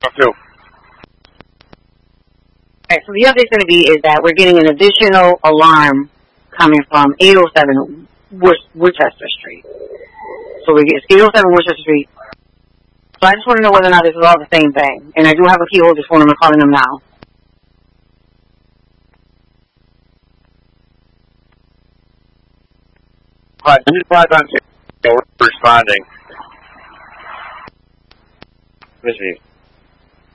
Two. Alright, so the update's going to be is that we're getting an additional alarm coming from 807 Worcester Street. So it's 807 Worcester Street. So I just want to know whether or not this is all the same thing. And I do have a key holder phone. I'm calling them now. Hi, this is Todd Duncan. Responding. Miss V.